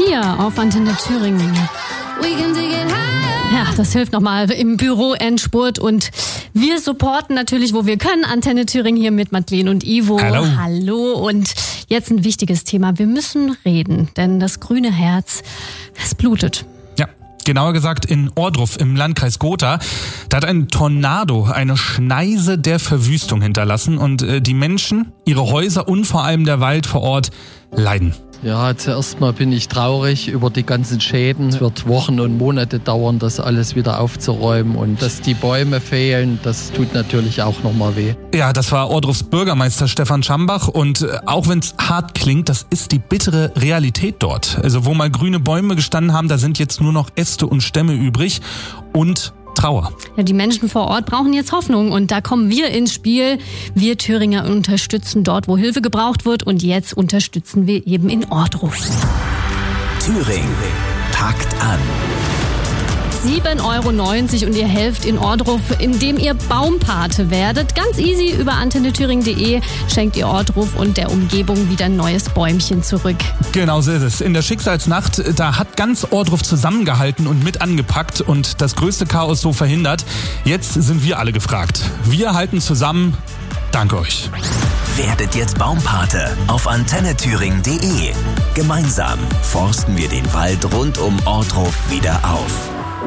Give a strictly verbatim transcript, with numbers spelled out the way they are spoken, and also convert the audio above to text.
hier auf Antenne Thüringen. Ja, das hilft nochmal im Büro-Endspurt und wir supporten natürlich, wo wir können. Antenne Thüringen hier mit Madeleine und Ivo. Hallo. Hallo und jetzt ein wichtiges Thema. Wir müssen reden, denn das grüne Herz, es blutet. Ja, genauer gesagt in Ohrdruf im Landkreis Gotha. Da hat ein Tornado eine Schneise der Verwüstung hinterlassen und äh, die Menschen, ihre Häuser und vor allem der Wald vor Ort leiden. Ja, zuerst mal bin ich traurig über die ganzen Schäden. Es wird Wochen und Monate dauern, das alles wieder aufzuräumen. Und dass die Bäume fehlen, das tut natürlich auch nochmal weh. Ja, das war Ohrdrufs Bürgermeister Stefan Schambach. Und äh, auch wenn es hart klingt, das ist die bittere Realität dort. Also wo mal grüne Bäume gestanden haben, da sind jetzt nur noch Äste und Stämme übrig und Trauer. Ja, die Menschen vor Ort brauchen jetzt Hoffnung und da kommen wir ins Spiel. Wir Thüringer unterstützen dort, wo Hilfe gebraucht wird und jetzt unterstützen wir eben in Ohrdruf. Thüringen packt an. sieben Euro neunzig und ihr helft in Ohrdruf, indem ihr Baumpate werdet. Ganz easy über antenne thüringen punkt de schenkt ihr Ohrdruf und der Umgebung wieder ein neues Bäumchen zurück. Genau so ist es. In der Schicksalsnacht, da hat ganz Ohrdruf zusammengehalten und mit angepackt und das größte Chaos so verhindert. Jetzt sind wir alle gefragt. Wir halten zusammen. Danke euch. Werdet jetzt Baumpate auf antenne thüringen punkt de. Gemeinsam forsten wir den Wald rund um Ohrdruf wieder auf.